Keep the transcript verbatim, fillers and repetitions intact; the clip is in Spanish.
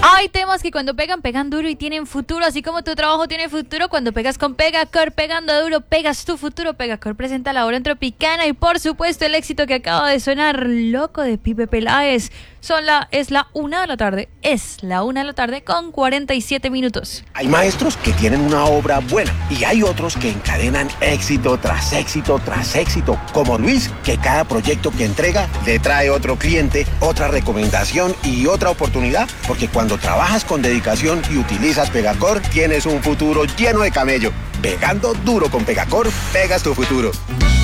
Hay temas que cuando pegan, pegan duro y tienen futuro, así como tu trabajo tiene futuro. Cuando pegas con Pegacor, pegando duro, pegas tu futuro. Pegacor presenta la hora Tropicana y por supuesto el éxito que acaba de sonar, Loco, de Pipe Peláez. Son la, es la una de la tarde, es la una de la tarde con cuarenta y siete minutos. Hay maestros que tienen una obra buena y hay otros que encadenan éxito tras éxito tras éxito, como Luis, que cada proyecto que entrega le trae otro cliente, otra recomendación y otra oportunidad, porque cuando trabajas con dedicación y utilizas Pegacor, tienes un futuro lleno de camello. Pegando duro con Pegacor, pegas tu futuro.